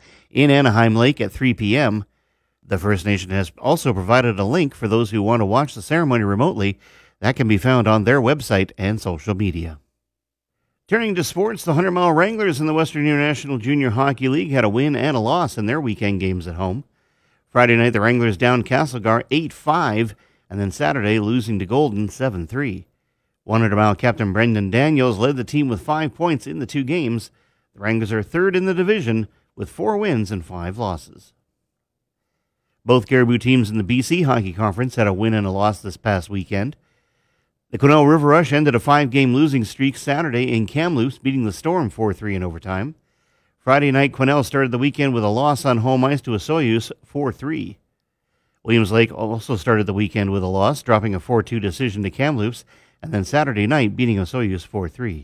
in Anaheim Lake at 3 p.m. The First Nation has also provided a link for those who want to watch the ceremony remotely. That can be found on their website and social media. Turning to sports, the 100-mile Wranglers in the Western International Junior Hockey League had a win and a loss in their weekend games at home. Friday night, the Wranglers downed Castlegar 8-5, and then Saturday, losing to Golden 7-3. 100-mile captain Brendan Daniels led the team with 5 points in the two games. The Wranglers are third in the division with 4 wins and 5 losses. Both Caribou teams in the BC Hockey Conference had a win and a loss this past weekend. The Quesnel River Rush ended a 5-game losing streak Saturday in Kamloops, beating the Storm 4-3 in overtime. Friday night, Quesnel started the weekend with a loss on home ice to Osoyoos 4-3. Williams Lake also started the weekend with a loss, dropping a 4-2 decision to Kamloops, and then Saturday night beating Osoyoos 4-3.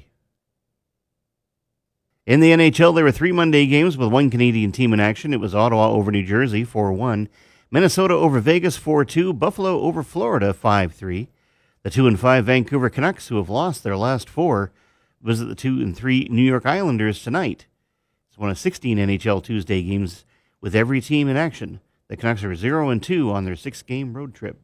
In the NHL, there were 3 Monday games with 1 Canadian team in action. It was Ottawa over New Jersey 4-1, Minnesota over Vegas 4-2, Buffalo over Florida 5-3. The 2-5 Vancouver Canucks, who have lost their last 4, visit the 2-3 New York Islanders tonight. It's one of 16 NHL Tuesday games with every team in action. The Canucks are 0-2 on their 6-game road trip.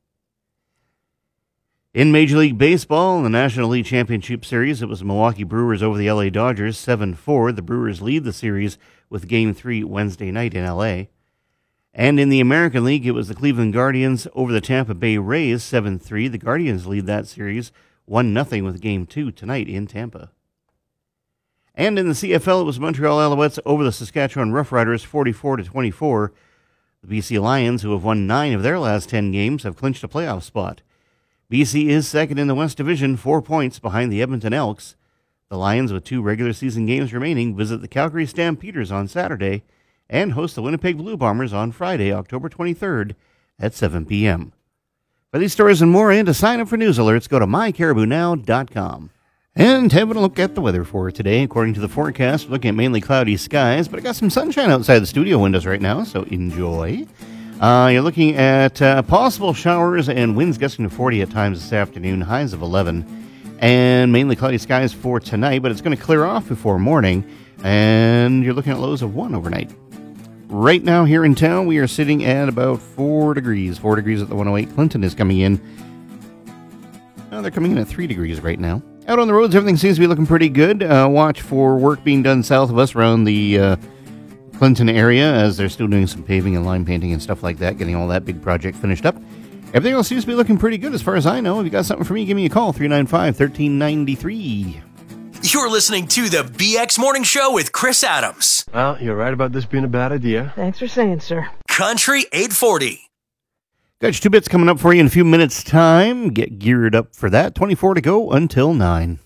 In Major League Baseball, in the National League Championship Series, it was the Milwaukee Brewers over the LA Dodgers 7-4. The Brewers lead the series with Game 3 Wednesday night in LA. And in the American League, it was the Cleveland Guardians over the Tampa Bay Rays 7-3. The Guardians lead that series 1-0 with Game 2 tonight in Tampa. And in the CFL, it was Montreal Alouettes over the Saskatchewan Roughriders 44-24. The BC Lions, who have won 9 of their last 10 games, have clinched a playoff spot. BC is second in the West Division, 4 points behind the Edmonton Elks. The Lions, with 2 regular season games remaining, visit the Calgary Stampeders on Saturday and host the Winnipeg Blue Bombers on Friday, October 23rd at 7 p.m. For these stories and more, and to sign up for news alerts, go to mycaribounow.com. And having a look at the weather for today. According to the forecast, looking at mainly cloudy skies, but I got some sunshine outside the studio windows right now, so enjoy. You're looking at possible showers and winds gusting to 40 at times this afternoon, highs of 11. And mainly cloudy skies for tonight, but it's going to clear off before morning, and you're looking at lows of 1 overnight. Right now here in town, we are sitting at about 4 degrees. 4 degrees at the 108. Clinton is coming in. Oh, they're coming in at 3 degrees right now. Out on the roads, everything seems to be looking pretty good. Watch for work being done south of us around the Clinton area, as they're still doing some paving and line painting and stuff like that, getting all that big project finished up. Everything else seems to be looking pretty good as far as I know. If you got something for me, give me a call, 395-1393. You're listening to the BX Morning Show with Chris Adams. Well, you're right about this being a bad idea. Thanks for saying, sir. Country 840. Got your 2 bits coming up for you in a few minutes' time. Get geared up for that. 24 to go until 9.